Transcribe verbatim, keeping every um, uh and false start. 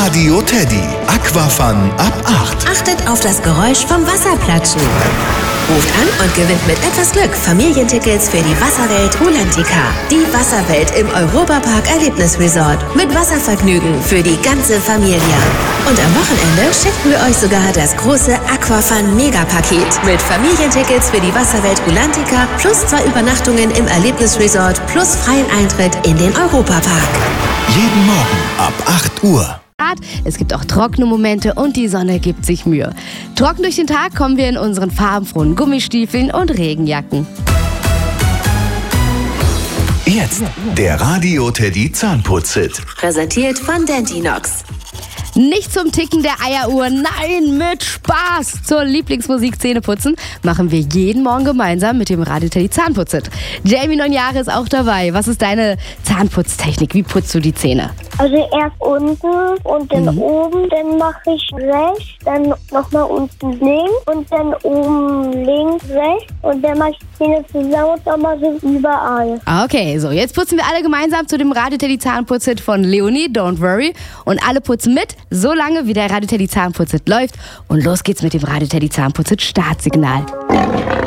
Radio Teddy. Aquafun ab acht. Achtet auf das Geräusch vom Wasserplatschen. Ruft an und gewinnt mit etwas Glück Familientickets für die Wasserwelt Rulantica. Die Wasserwelt im Europapark Erlebnisresort. Mit Wasservergnügen für die ganze Familie. Und am Wochenende schenken wir euch sogar das große Aquafun Megapaket. Mit Familientickets für die Wasserwelt Rulantica plus zwei Übernachtungen im Erlebnisresort plus freien Eintritt in den Europapark. Jeden Morgen ab acht Uhr. Es gibt auch trockene Momente und die Sonne gibt sich Mühe. Trocken durch den Tag kommen wir in unseren farbenfrohen Gummistiefeln und Regenjacken. Jetzt der Radio Teddy Zahnputz-Hit. Präsentiert von Dentinox. Nicht zum Ticken der Eieruhr, nein, mit Spaß! Zur Lieblingsmusik Zähneputzen machen wir jeden Morgen gemeinsam mit dem Radio Teddy Zahnputz-Hit. Jamie, neun Jahre, ist auch dabei. Was ist deine Zahnputztechnik? Wie putzt du die Zähne? Also erst unten und dann mhm. oben, dann mache ich rechts, dann nochmal unten links und dann oben links, rechts und dann mache ich die Zähne zusammen und dann mache ich überall. Okay, so jetzt putzen wir alle gemeinsam zu dem Radio Teddy Zahnputz-Hit von Leonie, Don't Worry, und alle putzen mit, so lange wie der Radio Teddy Zahnputz-Hit läuft, und los geht's mit dem Radio Teddy Zahnputz-Hit Startsignal.